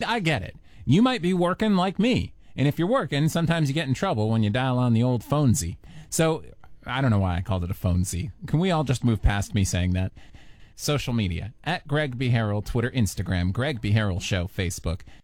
I get it. You might be working like me. And if you're working, sometimes you get in trouble when you dial on the old phonesy. So I don't know why I called it a phonesy. Can we all just move past me saying that? Social media, at Greg B. Harrell, Twitter, Instagram, Greg B. Harrell Show, Facebook.